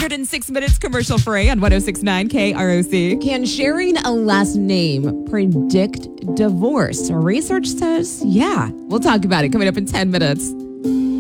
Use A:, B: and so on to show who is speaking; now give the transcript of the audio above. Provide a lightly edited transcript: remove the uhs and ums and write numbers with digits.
A: 106 minutes commercial free on 1069 KROC.
B: Can sharing a last name predict divorce? Research says, yeah. We'll talk about it coming up in 10 minutes.